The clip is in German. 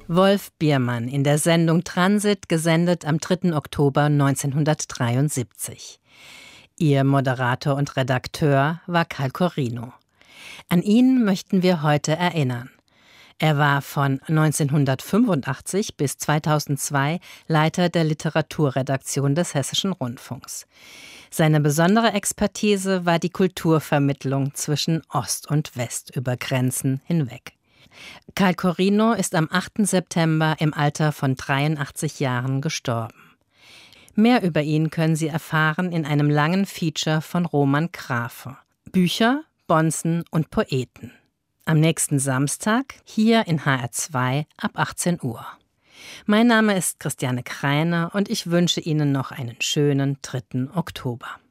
Wolf Biermann in der Sendung Transit, gesendet am 3. Oktober 1973. Ihr Moderator und Redakteur war Karl Corrino. An ihn möchten wir heute erinnern. Er war von 1985 bis 2002 Leiter der Literaturredaktion des Hessischen Rundfunks. Seine besondere Expertise war die Kulturvermittlung zwischen Ost und West über Grenzen hinweg. Karl Corrino ist am 8. September im Alter von 83 Jahren gestorben. Mehr über ihn können Sie erfahren in einem langen Feature von Roman Grafe. Bücher, Bonzen und Poeten. Am nächsten Samstag hier in HR2 ab 18 Uhr. Mein Name ist Christiane Kreine und ich wünsche Ihnen noch einen schönen 3. Oktober.